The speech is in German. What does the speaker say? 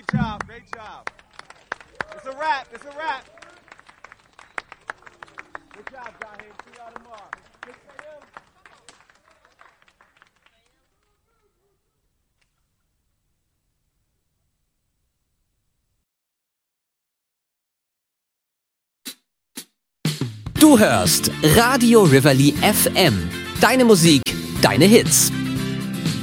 job, great job. It's a wrap, it's a wrap. Good job, Zahid. See y'all tomorrow. 6 a.m. Du hörst Radio Rivoli FM. Deine Musik, deine Hits.